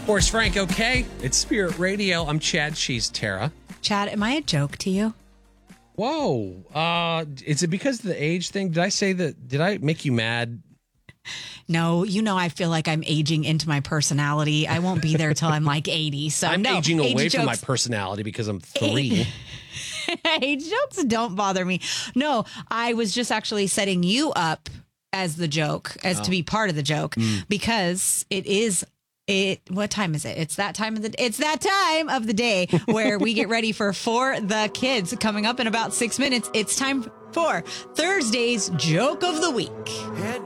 Horse Frank, okay? It's Spirit Radio. I'm Chad. She's Tara. Chad, am I a joke to you? Whoa. Is it because of the age thing? Did I say that? Did I make you mad? No, I feel like I'm aging into my personality. I won't be there till I'm like 80. So I'm no, aging away age from my jokes- personality because I'm 3. Age jokes don't bother me. No, I was just actually setting you up as the joke, to be part of the joke, because what time is it? It's that time of the day where we get ready for the Kids coming up in about 6 minutes. It's time for Thursday's Joke of the Week.